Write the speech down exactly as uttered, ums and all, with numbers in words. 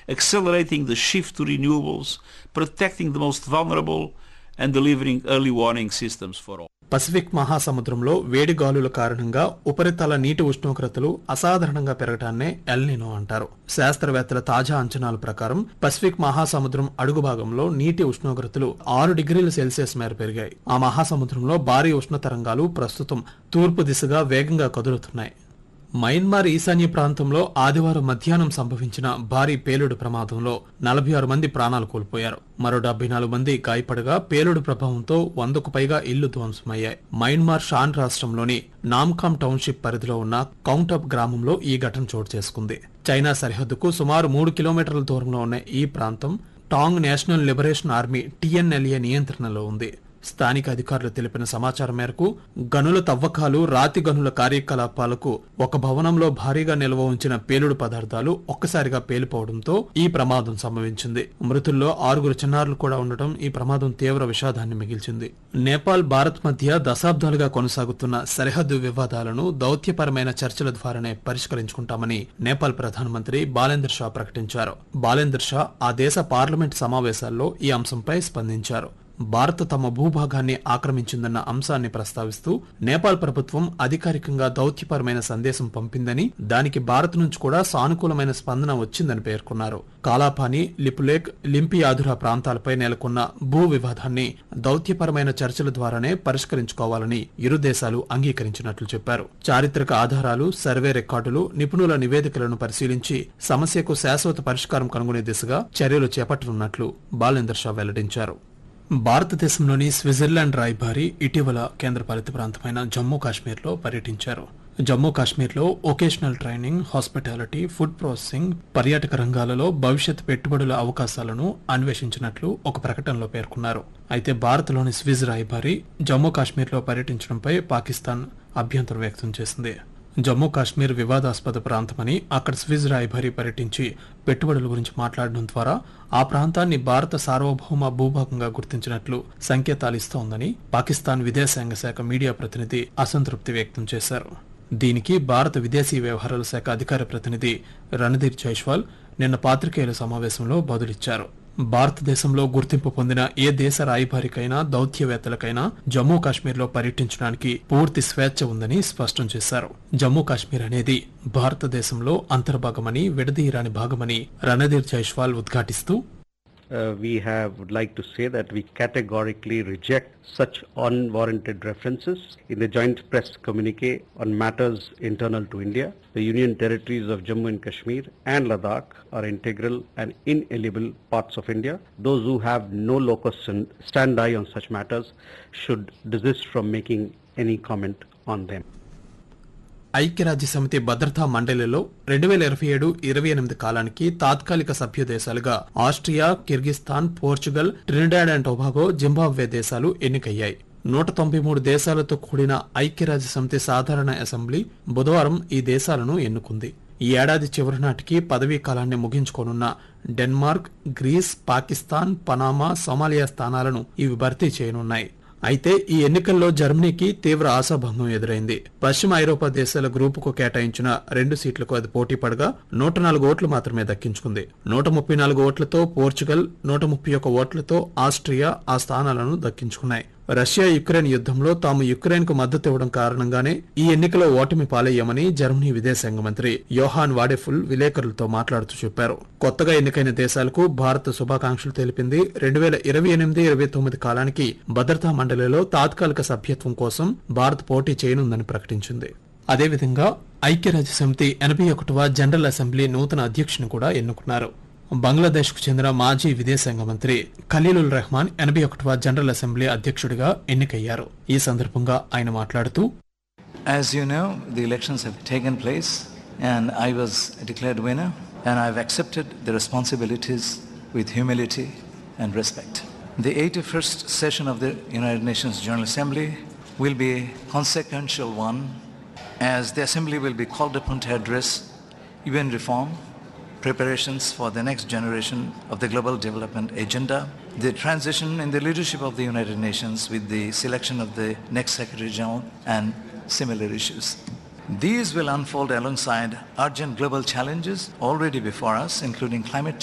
accelerating the shift to renewables, protecting the most vulnerable, and delivering early warning systems for all. Pacific మహాసముద్రంలో వేడి గాలుల కారణంగా ఉపరితల నీటి ఉష్ణోగ్రతలు అసాధారణంగా పెరగటాన్నే ఎల్ నినో అంటారు. శాస్త్రవేత్తల తాజా అంచనాల ప్రకారం పసిఫిక్ మహాసముద్రం అడుగు భాగంలో నీటి ఉష్ణోగ్రతలు ఆరు డిగ్రీల సెల్సియస్ మేర పెరిగాయి. ఆ మహాసముద్రంలో భారీ ఉష్ణ తరంగాలు ప్రస్తుతం తూర్పు దిశగా వేగంగా కదులుతున్నాయి. మయన్మార్ ఈశాన్య ప్రాంతంలో ఆదివారం మధ్యాహ్నం సంభవించిన భారీ పేలుడు ప్రమాదంలో నలభై ఆరు మంది ప్రాణాలు కోల్పోయారు. మరో డెబ్బై నాలుగు మంది గాయపడగా పేలుడు ప్రభావంతో వందకు పైగా ఇళ్లు ధ్వంసమయ్యాయి. మయన్మార్ షాన్ రాష్ట్రంలోని నామ్కామ్ టౌన్షిప్ పరిధిలో ఉన్న కౌంటప్ గ్రామంలో ఈ ఘటన చోటు చేసుకుంది. చైనా సరిహద్దుకు సుమారు మూడు కిలోమీటర్ల దూరంలో ఉన్న ఈ ప్రాంతం టాంగ్ నేషనల్ లిబరేషన్ ఆర్మీ టీఎన్ఎల్ఏ నియంత్రణలో ఉంది. స్థానిక అధికారులు తెలిపిన సమాచారం మేరకు గనుల తవ్వకాలు, రాతి గనుల కార్యకలాపాలకు ఒక భవనంలో భారీగా నిల్వ ఉంచిన పేలుడు పదార్థాలు ఒక్కసారిగా పేలిపోవడంతో ఈ ప్రమాదం సంభవించింది. మృతుల్లో ఆరుగురు చిన్నారులు కూడా ఉండటం ఈ ప్రమాదం తీవ్ర విషాదాన్ని మిగిల్చింది. నేపాల్, భారత్ మధ్య దశాబ్దాలుగా కొనసాగుతున్న సరిహద్దు వివాదాలను దౌత్యపరమైన చర్చల ద్వారానే పరిష్కరించుకుంటామని నేపాల్ ప్రధానమంత్రి బాలేందర్ షా ప్రకటించారు. బాలేందర్ షా ఆ దేశ పార్లమెంట్ సమావేశాల్లో ఈ అంశంపై స్పందించారు. భారత్ తమ భూభాగాన్ని ఆక్రమించిందన్న అంశాన్ని ప్రస్తావిస్తూ నేపాల్ ప్రభుత్వం అధికారికంగా దౌత్యపరమైన సందేశం పంపిందని, దానికి భారత్ నుంచి కూడా సానుకూలమైన స్పందన వచ్చిందని పేర్కొన్నారు. కాలాపాని, లిపులేక్, లింపియాధురా ప్రాంతాలపై నెలకొన్న భూ వివాదాన్ని దౌత్యపరమైన చర్చల ద్వారానే పరిష్కరించుకోవాలని ఇరు దేశాలు అంగీకరించినట్లు చెప్పారు. చారిత్రక ఆధారాలు, సర్వే రికార్డులు, నిపుణుల నివేదికలను పరిశీలించి సమస్యకు శాశ్వత పరిష్కారం కనుగొనే దిశగా చర్యలు చేపట్టనున్నట్లు బాలేందర్ షా వెల్లడించారు. భారతదేశంలోని స్విట్జర్లాండ్ రాయబారి ఇటీవల కేంద్రపాలిత ప్రాంతమైన జమ్మూ కాశ్మీర్లో పర్యటించారు. జమ్మూ కాశ్మీర్లో vocational training, hospitality, food processing, పర్యాటక రంగాలలో భవిష్యత్ పెట్టుబడుల అవకాశాలను అన్వేషించినట్లు ఒక ప్రకటనలో పేర్కొన్నారు. అయితే భారత్లోని స్విజ్ రాయబారి జమ్మూ కాశ్మీర్లో పర్యటించడంపై పాకిస్తాన్ అభ్యంతరం వ్యక్తం చేసింది. జమ్మూ కాశ్మీర్ వివాదాస్పద ప్రాంతమని, అక్కడ స్విజ్ రాయబారి పర్యటించి పెట్టుబడుల గురించి మాట్లాడడం ద్వారా ఆ ప్రాంతాన్ని భారత సార్వభౌమ భూభాగంగా గుర్తించినట్లు సంకేతాలు ఇస్తోందని పాకిస్తాన్ విదేశాంగ శాఖ మీడియా ప్రతినిధి అసంతృప్తి వ్యక్తం చేశారు. దీనికి భారత విదేశీ వ్యవహారాల శాఖ అధికార ప్రతినిధి రణధీర్ జైస్వాల్ నిన్న పాత్రికేయుల సమావేశంలో బదులిచ్చారు. భారతదేశంలో గుర్తింపు పొందిన ఏ దేశ రాయబారికైనా, దౌత్యవేత్తలకైనా జమ్మూ కాశ్మీర్లో పర్యటించడానికి పూర్తి స్వేచ్ఛ ఉందని స్పష్టం చేశారు. జమ్మూ కాశ్మీర్ అనేది భారతదేశంలో అంతర్భాగమని, విడదీయరాని భాగమని Randhir Jaiswal ఉద్ఘాటిస్తూ, Uh, we have would like to say that we categorically reject such unwarranted references in the joint press communique on matters internal to India. The Union territories of Jammu and Kashmir and Ladakh are integral and inalienable parts of India. Those who have no locus standi on such matters should desist from making any comment on them. ఐక్యరాజ్య సమితి భద్రతా మండలిలో రెండు వేల ఇరవై ఏడు ఇరవై ఎనిమిది కాలానికి తాత్కాలిక సభ్య దేశాలుగా Austria, Kyrgyzstan, Portugal, Trinidad and Tobago, Zimbabwe దేశాలు ఎన్నికయ్యాయి. నూట తొంభై మూడు దేశాలతో కూడిన ఐక్యరాజ్య సమితి సాధారణ అసెంబ్లీ బుధవారం ఈ దేశాలను ఎన్నుకుంది. ఈ ఏడాది చివరి నాటికి పదవీ కాలాన్ని ముగించుకోనున్న Denmark, grace, Pakistan, Panama, Somalia స్థానాలను ఇవి భర్తీ చేయనున్నాయి. అయితే ఈ ఎన్నికల్లో జర్మనీకి తీవ్ర ఆశాభంగం ఎదురైంది. పశ్చిమ ఐరోపా దేశాల గ్రూపుకు కేటాయించిన రెండు సీట్లకు అది పోటీ పడగా నూట నాలుగు ఓట్లు మాత్రమే దక్కించుకుంది. నూట ముప్పై నాలుగు ఓట్లతో పోర్చుగల్, నూట ముప్పై ఒక్క ఓట్లతో ఆస్ట్రియా ఆ స్థానాలను దక్కించుకున్నాయి. రష్యా యుక్రెయిన్ యుద్ధంలో తాము యుక్రెయిన్ కు మద్దతు ఇవ్వడం కారణంగానే ఈ ఎన్నికలో ఓటమి పాలయ్యామని జర్మనీ విదేశాంగ మంత్రి యోహాన్ వాడెఫుల్ విలేకరులతో మాట్లాడుతూ చెప్పారు. కొత్తగా ఎన్నికైన దేశాలకు భారత్ శుభాకాంక్షలు తెలిపింది. రెండు వేల ఇరవై ఎనిమిది ఇరవై తొమ్మిది కాలానికి భద్రతా మండలిలో తాత్కాలిక సభ్యత్వం కోసం భారత్ పోటీ చేయనుందని ప్రకటించింది. అదేవిధంగా ఐక్యరాజ్య సమితి ఎనభై ఒకటవ జనరల్ అసెంబ్లీ నూతన అధ్యక్షుని కూడా ఎన్నుకున్నారు. బంగ్లాదేశ్ కు చెందిన మాజీ విదేశాంగ మంత్రి ఖలీలుల్ రెహమాన్ ఎనభై ఒకటవ జనరల్ అసెంబ్లీ అధ్యక్షుడిగా ఎన్నికయ్యారు. ఈ సందర్భంగా ఆయన మాట్లాడుతూ, As you know, the elections have taken place and I was declared winner and I've accepted the responsibilities with humility and respect. The eighty-first session of the United Nations General Assembly will be a consequential one as the Assembly will be called upon to address U N reform, preparations for the next generation of the global development agenda, the transition in the leadership of the United Nations with the selection of the next Secretary General and similar issues. These will unfold alongside urgent global challenges already before us, including climate